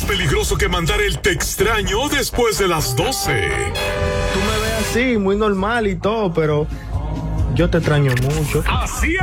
peligroso que mandar el te extraño después de las 12. Tú me ves así, muy normal y todo, pero yo te extraño mucho. Así